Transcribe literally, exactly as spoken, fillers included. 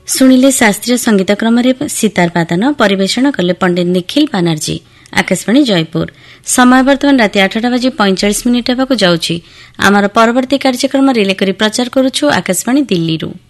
ଶୁଣିଲେ ଶାସ୍ତ୍ରୀୟ ସଙ୍ଗୀତ କ୍ରମରେ ସିତାର ବାଦନ ପରିବେଷଣ କଲେ ପଣ୍ଡିତ ନିଖିଲ ବାନାର୍ଜୀ। ଆକାଶବାଣୀ ଜୟପୁର। ସମୟ ବର୍ତ୍ତମାନ ରାତି ଆଠଟା ବାଜି ପଇଁଚାଳିଶ ମିନିଟ୍ ହେବାକୁ ଯାଉଛି। ଆମର ପରବର୍ତ୍ତୀ କାର୍ଯ୍ୟକ୍ରମ ରିଲେ କରି ପ୍ରଚାର କରୁଛୁ ଆକାଶବାଣୀ ଦିଲ୍ଲୀରୁ।